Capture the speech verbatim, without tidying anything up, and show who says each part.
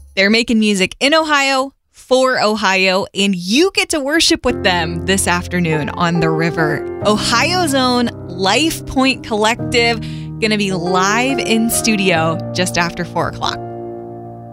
Speaker 1: They're making music in Ohio, for Ohio, and you get to worship with them this afternoon on the river. Ohio's own Life Point Collective, going to be live in studio just after four o'clock.